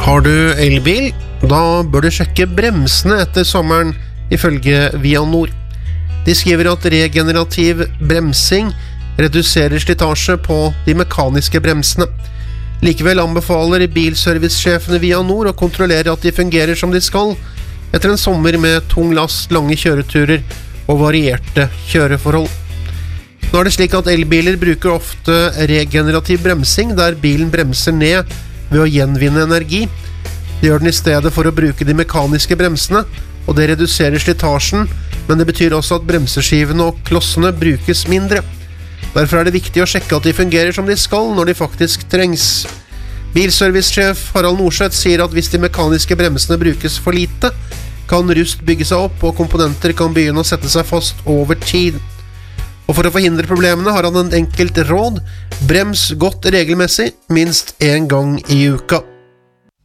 Har du elbil? Da bør du sjekke bremsene etter sommeren, ifølge Vianor. De skriver at regenerativ bremsing reduserer slitasje på de mekaniske bremsene. Likevel anbefaler bilservicesjefene Vianor å kontrollere at de fungerer som de skal, etter en sommer med tung last, lange kjøreturer og varierte kjøreforhold. Nå er det slik at elbiler bruker ofte regenerativ bremsing, der bilen bremser ned ved å gjenvinne energi. Det gjør den i stedet for å bruke de mekaniske bremsene, og det reduserer slitasjen, men det betyr også at bremseskivene og klossene brukes mindre. Derfor er det viktig å sjekke at de fungerer som de skal når de faktisk trengs. Bilservicesjef Harald Norseth sier at hvis de mekaniske bremsene brukes for lite, kan rust bygge seg opp og komponenter kan begynne å sette seg fast over tid. Og for å forhindre problemene har han en enkelt råd: brems godt regelmessig, minst en gang i uka.